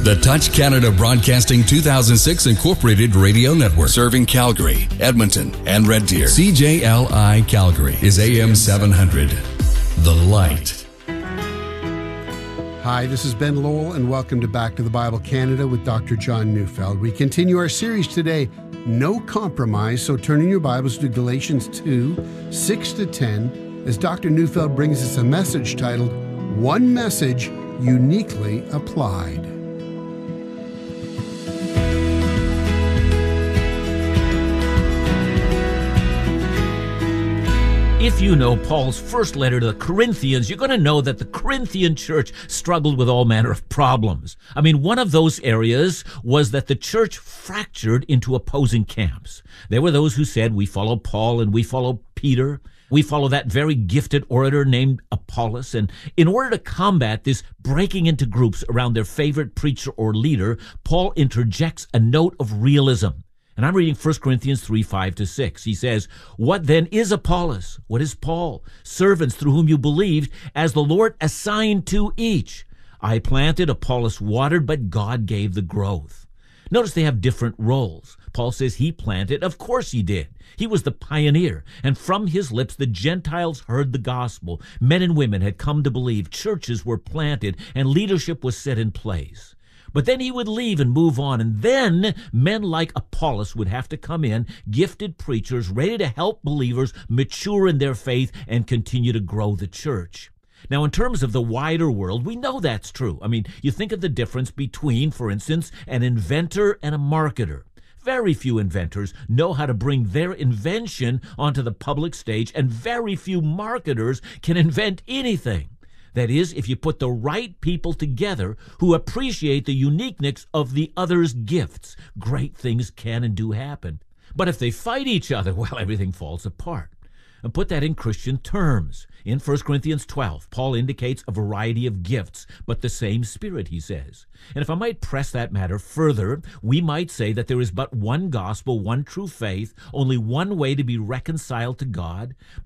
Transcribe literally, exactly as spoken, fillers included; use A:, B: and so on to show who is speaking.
A: The Touch Canada Broadcasting two thousand six Incorporated Radio Network. Serving Calgary, Edmonton, and Red Deer. C J L I Calgary is A M seven hundred. The Light.
B: Hi, this is Ben Lowell, and welcome to Back to the Bible Canada with Doctor John Neufeld. We continue our series today, No Compromise, so turn in your Bibles to Galatians two, six to ten, as Doctor Neufeld brings us a message titled, One Message Uniquely Applied.
C: If you know Paul's first letter to the Corinthians, you're going to know that the Corinthian church struggled with all manner of problems. I mean, one of those areas was that the church fractured into opposing camps. There were those who said, we follow Paul and we follow Peter. We follow that very gifted orator named Apollos. And in order to combat this breaking into groups around their favorite preacher or leader, Paul interjects a note of realism. And I'm reading First Corinthians three, five to six. He says, What then is Apollos? What is Paul? Servants through whom you believed, as the Lord assigned to each. I planted, Apollos watered, but God gave the growth. Notice they have different roles. Paul says he planted. Of course he did. He was the pioneer. And from his lips, the Gentiles heard the gospel. Men and women had come to believe. Churches were planted and leadership was set in place. But then he would leave and move on, and then men like Apollos would have to come in, gifted preachers, ready to help believers mature in their faith and continue to grow the church. Now, in terms of the wider world, we know that's true. I mean, you think of the difference between, for instance, an inventor and a marketer. Very few inventors know how to bring their invention onto the public stage, and very few marketers can invent anything. That is, if you put the right people together who appreciate the uniqueness of the other's gifts, great things can and do happen. But if they fight each other, well, everything falls apart. And put that in Christian terms. In First Corinthians twelve, Paul indicates a variety of gifts, but the same Spirit, he says. And if I might press that matter further, we might say that there is but one gospel, one true faith, only one way to be reconciled to God.